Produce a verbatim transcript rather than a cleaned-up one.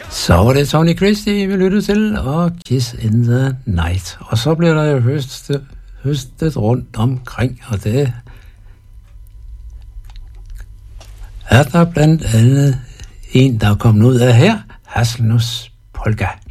Så var det Tony Christie, vi lyttede til, og Kiss in the Night. Og så bliver der jo høstet, høstet rundt omkring, og det er der blandt andet en, der er kommet ud af her, Haselnuts Polka.